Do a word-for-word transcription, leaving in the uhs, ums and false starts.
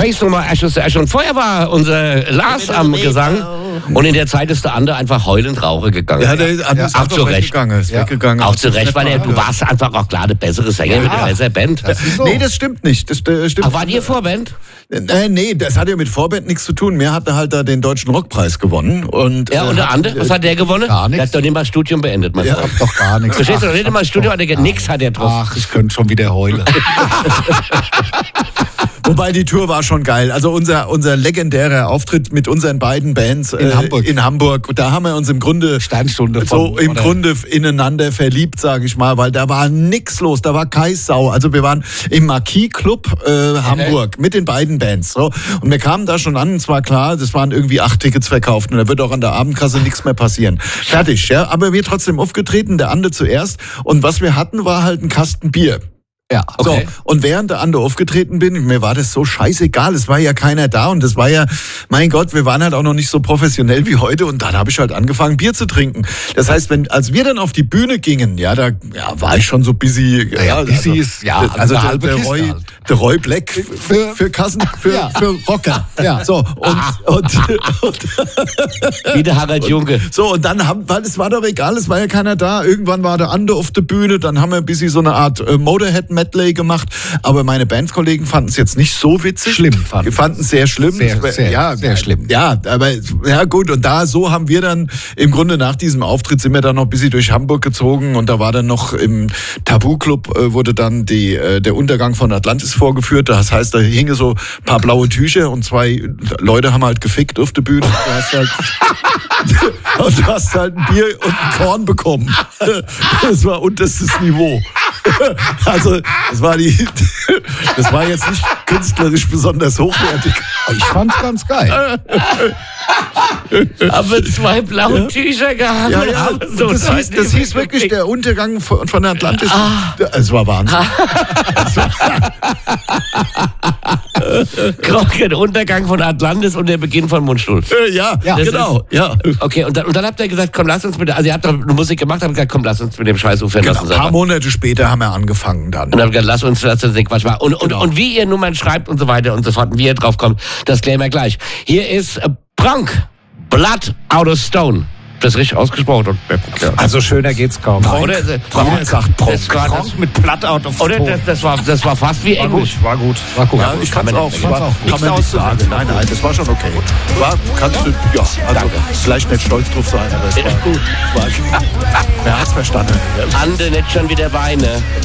fängst du mal, schon, schon vorher war unser Lars am Gesang und in der Zeit ist der andere einfach heulend Rauche gegangen. Ja, der ja, ist auch zu Recht. Ist ja. weggegangen. Auch zu Recht, weil er, du warst einfach auch klar der bessere Sänger ja. mit der besseren Band. Das so. Nee, das stimmt nicht. Das stimmt. Ach, wart ihr Vorband? Äh, nee, das hat ja mit Vorband nichts zu tun. Mir hat er halt da den Deutschen Rockpreis gewonnen. Und, ja, und der andere, was hat der gewonnen? Gar nichts. Der hat doch nicht mal das Studium beendet, mein ja, Freund. Doch gar nichts. Verstehst du, doch nicht mal das Studium, hat er nichts hat er drauf. Ach, ich könnte schon wieder heulen. Wobei die Tour war schon geil. Also unser, unser legendärer Auftritt mit unseren beiden Bands in, äh, Hamburg. in Hamburg. Da haben wir uns im Grunde Sternstunde so von, im oder? Grunde ineinander verliebt, sage ich mal, weil da war nix los, da war keine Sau. Also wir waren im Marquis Club äh, Hamburg okay. mit den beiden Bands. So. Und wir kamen da schon an, es war klar, das waren irgendwie acht Tickets verkauft und da wird auch an der Abendkasse nichts mehr passieren. Fertig, ja. Aber wir trotzdem aufgetreten, der Ande zuerst. Und was wir hatten, war halt ein Kasten Bier. Ja, okay. So, und während der Ande aufgetreten bin, mir war das so scheißegal, es war ja keiner da und das war ja, mein Gott, wir waren halt auch noch nicht so professionell wie heute und dann habe ich halt angefangen, Bier zu trinken. Das heißt, wenn, als wir dann auf die Bühne gingen, ja, da ja, war ich schon so busy. Ja, ja busy also, ist, ja, also der, der, Roy, halt. der Roy Black für, für Kassen, für, ja. für Rocker. Ja, so, und, und, und wie der Harald Junke. So, und dann haben, weil es war doch egal, es war ja keiner da. Irgendwann war der Ande auf der Bühne, dann haben wir ein bisschen so eine Art äh, Motorhead Medley gemacht, aber meine Bandkollegen fanden es jetzt nicht so witzig. Schlimm fanden. Die fanden es sehr schlimm. Sehr, sehr, ja, sehr schlimm. Ja, aber ja gut, und da so haben wir dann im Grunde nach diesem Auftritt sind wir dann noch ein bisschen durch Hamburg gezogen und da war dann noch im Tabu-Club äh, wurde dann die, äh, der Untergang von Atlantis vorgeführt. Das heißt, da hingen so ein paar blaue Tücher und zwei Leute haben halt gefickt auf der Bühne. Du hast halt, und du hast halt ein Bier und ein Korn bekommen. Das war unterstes Niveau. Also, das war die, das war jetzt nicht künstlerisch besonders hochwertig. Ich fand's ganz geil. Aber zwei blaue ja. Tücher gehabt. Ja, ja, so das, hieß, das hieß wirklich der Untergang von, von Atlantis. Ah. Es war Wahnsinn. Krocken, Untergang von Atlantis und der Beginn von Mundstuhl. Ja, ja genau. Ist, ja. Okay, und dann, und dann habt ihr gesagt, komm, lass uns mit, also ihr habt doch Musik gemacht, habt gesagt, komm, lass uns mit dem Scheiß aufhören. Genau, ein paar Monate später haben wir angefangen dann. Und dann habt ihr gesagt, lass uns, lass uns den Quatsch machen. Und, und, genau. und wie ihr Nummern schreibt und so weiter und so fort, und wie ihr drauf kommt, das klären wir gleich. Hier ist Bronk, Blood Out of Stone. Das ist richtig ausgesprochen. Also schöner geht's kaum. Oder Bronk sagt Bronk. Das war Bronk mit Blood Out of Stone. Oder das, das, war, das war fast wie Englisch. War gut, war gut. Ja, ich fand's auch. Ich fand's auch gut. Kann man nicht sagen. Nein, nein, das war schon okay. War, kannst du, ja, also Danke. Vielleicht nicht stolz drauf sein, aber es war gut. War, wer hat's verstanden? Ande nicht schon wieder Weine.